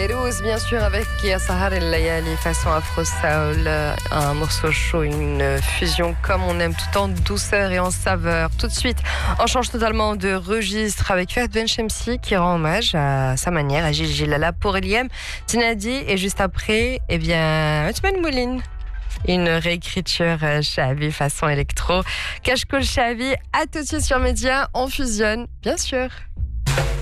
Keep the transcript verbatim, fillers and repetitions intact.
Fayrouz, bien sûr, avec Ya Sahar El Layali façon Afro Soul, un morceau chaud, une fusion comme on aime, tout en douceur et en saveur. Tout de suite, on change totalement de registre avec Fahd Benchemsi qui rend hommage à sa manière à Gilles Gilala pour Eliam Tinadi, et juste après, eh bien, Othman Mouline. Une réécriture Shahabi façon électro. Cache Cool Shahabi, à tout de suite sur Média, on fusionne, bien sûr.